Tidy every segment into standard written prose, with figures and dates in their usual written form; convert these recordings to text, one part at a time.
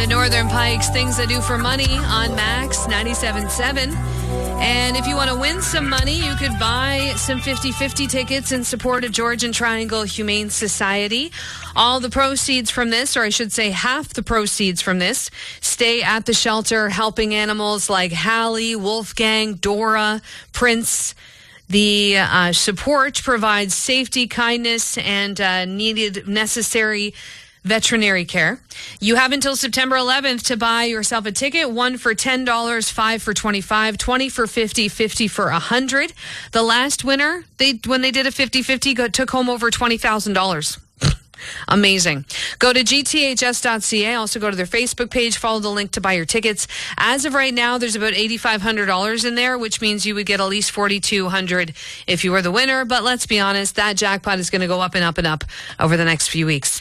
The Northern Pikes, Things I Do for Money on Max 97.7. And if you want to win some money, you could buy some 50-50 tickets in support of Georgian Triangle Humane Society. All the proceeds from this, or I should say half the proceeds from this, stay at the shelter helping animals like Hallie, Wolfgang, Dora, Prince. The support provides safety, kindness, and necessary veterinary care. You have until September 11th to buy yourself a ticket. One for $10, $5 for $25, $20 for $50, $50 for $100. The last winner, when they did a 50-50, took home over $20,000. Amazing. Go to gths.ca. Also go to their Facebook page. Follow the link to buy your tickets. As of right now, there's about $8,500 in there, which means you would get at least $4,200 if you were the winner. But let's be honest, that jackpot is going to go up and up and up over the next few weeks.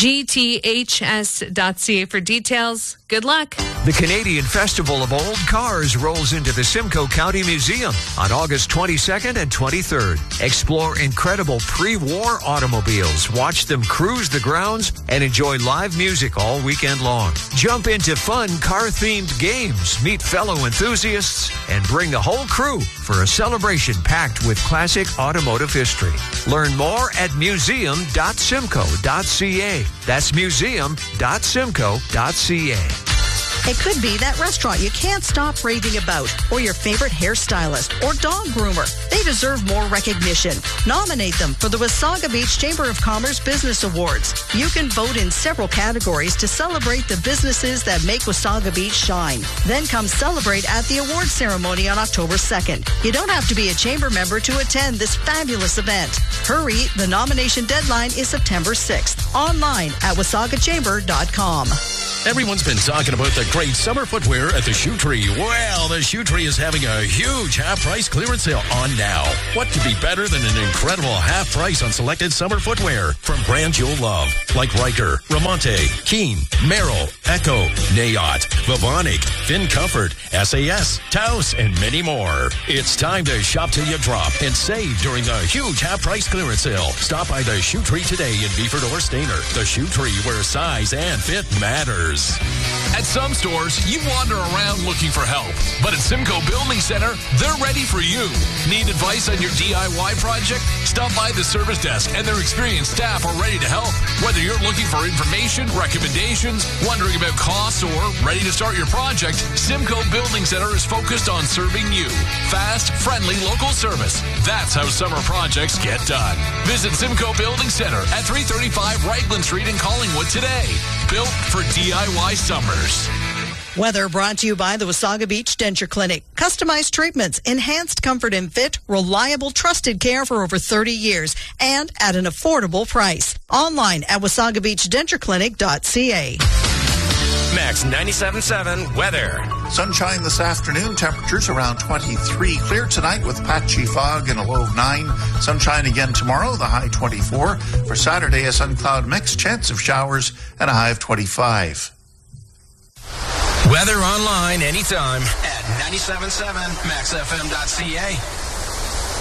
gths.ca for details. Good luck. The Canadian Festival of Old Cars rolls into the Simcoe County Museum on August 22nd and 23rd. Explore incredible pre-war automobiles, watch them cruise the grounds, and enjoy live music all weekend long. Jump into fun car-themed games, meet fellow enthusiasts, and bring the whole crew for a celebration packed with classic automotive history. Learn more at museum.simcoe.ca. That's museum.simcoe.ca. It could be that restaurant you can't stop raving about, or your favorite hairstylist or dog groomer. They deserve more recognition. Nominate them for the Wasaga Beach Chamber of Commerce Business Awards. You can vote in several categories to celebrate the businesses that make Wasaga Beach shine. Then come celebrate at the award ceremony on October 2nd. You don't have to be a chamber member to attend this fabulous event. Hurry, the nomination deadline is September 6th. Online at wasagachamber.com. Everyone's been talking about the great summer footwear at the Shoe Tree. Well, the Shoe Tree is having a huge half-price clearance sale on now. What could be better than an incredible half price on selected summer footwear from brands you'll love, like Riker, Ramonte, Keen, Merrill, Echo, Nayot, Vivonic, Finn Comfort, SAS, Taos, and many more. It's time to shop till you drop and save during the huge half-price clearance sale. Stop by the Shoe Tree today in Beeford or Stainer. The Shoe Tree, where size and fit matters. At some stores, you wander around looking for help. But at Simcoe Building Center, they're ready for you. Need advice on your DIY project? Stop by the service desk and their experienced staff are ready to help. Whether you're looking for information, recommendations, wondering about costs, or ready to start your project, Simcoe Building Center is focused on serving you. Fast, friendly, local service. That's how summer projects get done. Visit Simcoe Building Center at 335 Raglan Street in Collingwood today. Built for DIY summers. Weather brought to you by the Wasaga Beach Denture Clinic. Customized treatments, enhanced comfort and fit, reliable, trusted care for over 30 years, and at an affordable price. Online at wasagabeachdentureclinic.ca. Max 97.7 weather. Sunshine this afternoon. Temperatures around 23. Clear tonight with patchy fog and a low of 9. Sunshine again tomorrow, the high 24. For Saturday, a sun cloud mix, chance of showers, and a high of 25. Weather online anytime at 97.7maxfm.ca.